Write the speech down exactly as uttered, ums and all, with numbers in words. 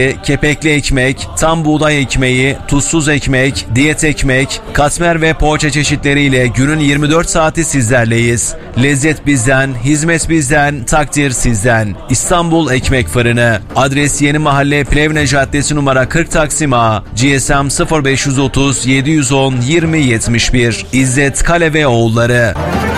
kepekli ekmek, tam buğday ekmeği, tuzsuz ekmek, diyet ekmek, katmer ve poğaça çeşitleriyle günün yirmi dört saati sizlerleyiz. Lezzet bizden, hizmet bizden, takdir sizden. İstanbul Ekmek Fırını. Adres Yeni Mahalle Plevne Caddesi numara kırk Taksim A. G S M sıfır beş otuz yedi on yirmi yetmiş bir. İzzet Kale ve Oğulları.